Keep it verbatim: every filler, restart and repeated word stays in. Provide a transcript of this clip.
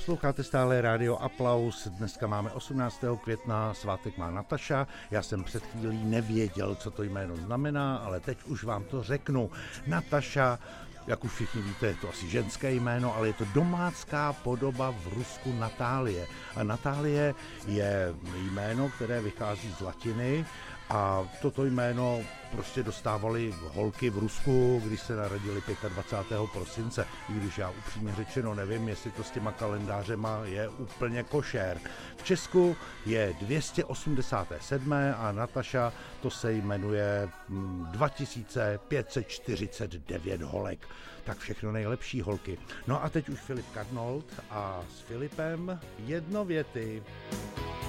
Posloucháte stále rádio Aplaus, dneska máme osmnáctého května, svátek má Nataša, já jsem před chvílí nevěděl, co to jméno znamená, ale teď už vám to řeknu. Nataša, jak už všichni víte, je to asi ženské jméno, ale je to domácká podoba v Rusku Natálie. A Natálie je jméno, které vychází z latiny a toto jméno prostě dostávali holky v Rusku, když se narodili dvacátého pátého prosince, i když já upřímně řečeno nevím, jestli to s těma kalendářema je úplně košér. V Česku je dvě stě osmdesát sedm a Nataša to se jmenuje dva tisíce pět set čtyřicet devět holek. Tak všechno nejlepší, holky. No a teď už Filip Karnold a s Filipem jednověty.